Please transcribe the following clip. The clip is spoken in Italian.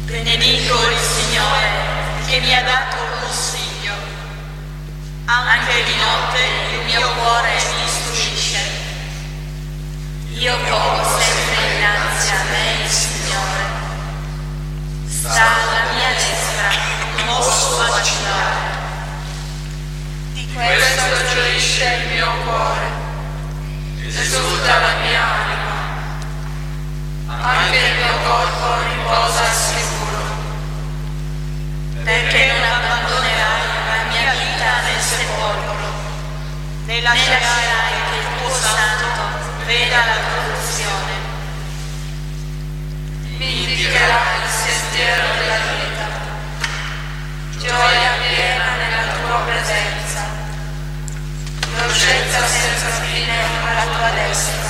Benedico il Signore che mi ha dato consiglio. Anche di notte il mio cuore mi istruisce. Io pongo sempre innanzi a me il Signore. Sta alla mia destra, non posso vacillare. Di questo gioisce il mio cuore, esulta la mia anima. Anche il mio corpo riposa al sicuro, perché non abbandonerai la mia vita nel sepolcro, né lascerai che il tuo santo veda la corruzione. Mi indicherai il sentiero della vita, gioia piena nella tua presenza, dolcezza senza fine alla tua destra.